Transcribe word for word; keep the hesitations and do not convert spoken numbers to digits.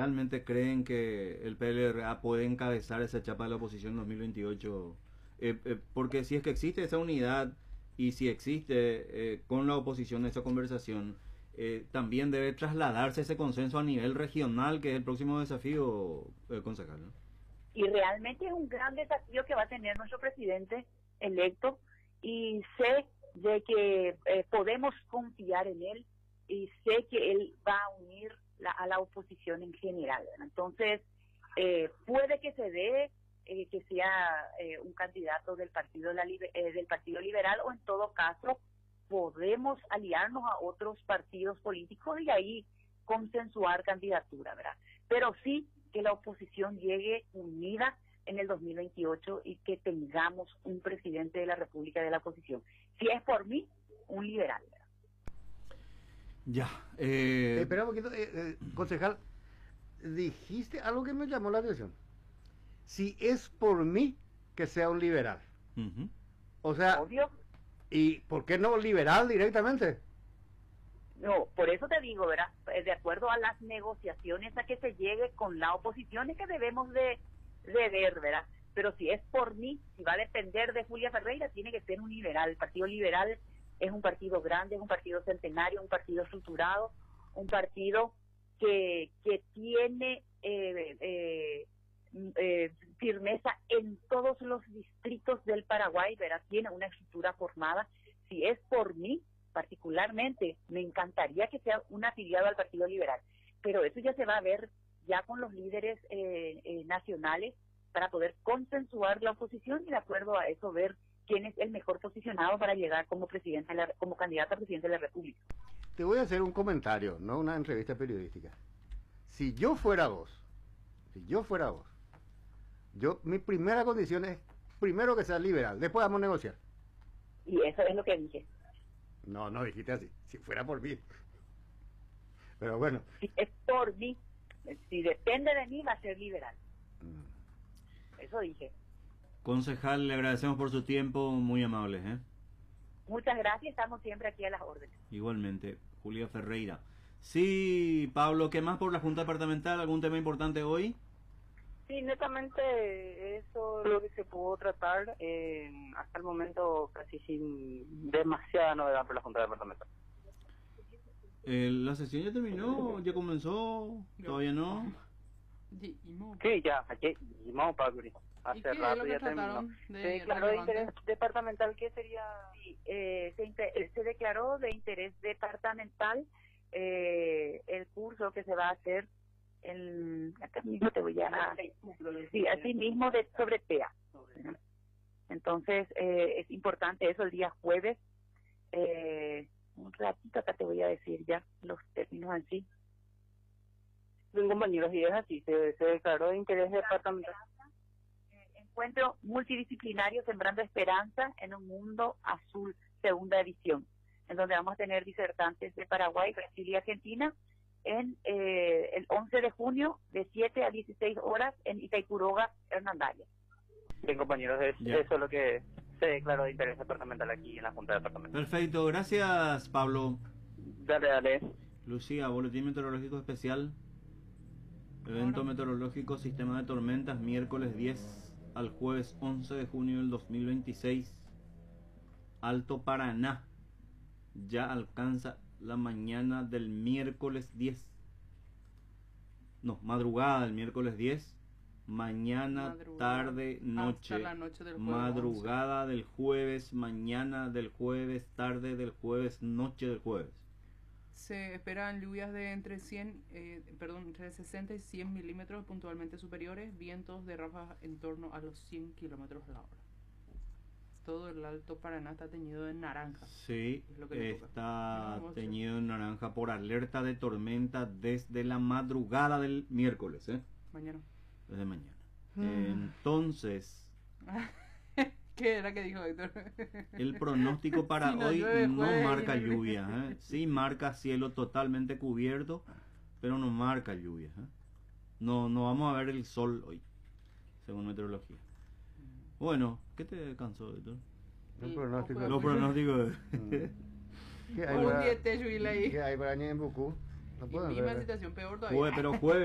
¿realmente creen que el P L R A puede encabezar esa chapa de la oposición en dos mil veintiocho? Eh, eh, porque si es que existe esa unidad y si existe eh, con la oposición esa conversación, eh, también debe trasladarse ese consenso a nivel regional, que es el próximo desafío, eh, concejal, ¿no? Y realmente es un gran desafío que va a tener nuestro presidente electo, y sé de que eh, podemos confiar en él, y sé que él va a unir la, a la oposición en general. Entonces, eh, puede que se dé eh, que sea eh, un candidato del partido la, eh, del Partido Liberal, o en todo caso podemos aliarnos a otros partidos políticos y ahí consensuar candidatura, ¿verdad? Pero sí que la oposición llegue unida en el dos mil veintiocho y que tengamos un presidente de la República de la oposición. Si es por mí, un liberal, ¿verdad? Ya. Eh... Eh, espera un poquito, eh, eh, concejal, dijiste algo que me llamó la atención. Si es por mí, que sea un liberal. Uh-huh. O sea, obvio. ¿Y por qué no liberal directamente? No, por eso te digo, ¿verdad? De acuerdo a las negociaciones a que se llegue con la oposición es que debemos de, de ver, ¿verdad? Pero si es por mí, si va a depender de Julia Ferreira, tiene que ser un liberal. El Partido Liberal es un partido grande, es un partido centenario, un partido estructurado, un partido que, que tiene eh, eh, eh, firmeza en todos los distritos del Paraguay, ¿verdad? Tiene una estructura formada. Si es por mí, particularmente, me encantaría que sea un afiliado al Partido Liberal, pero eso ya se va a ver ya con los líderes eh, eh, nacionales para poder consensuar la oposición y de acuerdo a eso ver quién es el mejor posicionado para llegar como presidente, de la, como candidato a presidente de la República. Te voy a hacer un comentario, no una entrevista periodística. Si yo fuera vos, si yo fuera vos, yo mi primera condición es primero que sea liberal, después vamos a negociar. Y eso es lo que dije. No, no dijiste así, si fuera por mí. Pero bueno. Si es por mí, si depende de mí, va a ser liberal. Mm. Eso dije. Concejal, le agradecemos por su tiempo, muy amable, ¿eh? Muchas gracias, estamos siempre aquí a las órdenes. Igualmente, Julia Ferreira. Sí, Pablo, ¿qué más por la Junta Departamental? ¿Algún tema importante hoy? Sí, netamente eso es lo que se pudo tratar, eh, hasta el momento casi sin demasiada novedad por la Junta Departamental. Eh, ¿La sesión ya terminó? ¿Ya comenzó? ¿Todavía no? Sí, ya, aquí, Pablo, hace rato ya terminó. Se declaró de interés departamental, ¿qué sería? Sí, eh, se, se declaró de interés departamental eh, el curso que se va a hacer el, acá mismo te voy a sí, así mismo de sobre T E A. Entonces eh, es importante eso el día jueves, eh, un ratito acá te voy a decir ya los términos en sí. Bien, compañeros, y es así, se, se declaró de interés departamental. Eh, encuentro multidisciplinario Sembrando Esperanza en un Mundo Azul, segunda edición, en donde vamos a tener disertantes de Paraguay, Brasil y Argentina, en eh, el once de junio de siete a dieciséis horas en Itaipuroga, Hernandarias. Bien, compañeros, es, eso es lo que se declaró de interés departamental aquí en la Junta Departamental. Perfecto, gracias, Pablo. Dale, dale. Lucía, Boletín Meteorológico Especial. Evento meteorológico, sistema de tormentas, miércoles diez al jueves once de junio del dos mil veintiséis. Alto Paraná ya alcanza la mañana del miércoles diez. No, madrugada del miércoles diez. Mañana, madrugada, tarde, noche. La noche del jueves madrugada once. Del jueves, mañana del jueves, tarde del jueves, noche del jueves. Se esperan lluvias de entre cien, eh, perdón, entre sesenta y cien milímetros puntualmente superiores, vientos de ráfagas en torno a los cien kilómetros la hora. Todo el Alto Paraná está teñido en naranja. Sí, es lo que está teñido en naranja por alerta de tormenta desde la madrugada del miércoles, ¿eh? Mañana. Desde mañana. Mm. Entonces... ¿Qué era que dijo Héctor? El pronóstico para si no hoy no marca lluvia, ¿eh? Sí marca cielo totalmente cubierto, pero no marca lluvia, ¿eh? No, no vamos a ver el sol hoy, según meteorología. Bueno, ¿qué te cansó, Héctor? Los pronósticos. Los pronósticos. ¿Qué hay para, ¿qué hay para Ñembucú? No pueden ver. Situación peor todavía. Pero jueves.